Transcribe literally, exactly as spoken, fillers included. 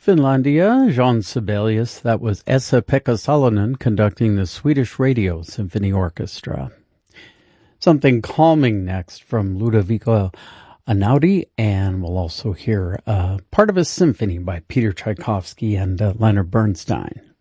Finlandia, Jean Sibelius. That was Esa-Pekka Salonen conducting the Swedish Radio Symphony Orchestra. Something calming next from Ludovico Einaudi, and we'll also hear uh, part of a symphony by Peter Tchaikovsky and uh, Leonard Bernstein.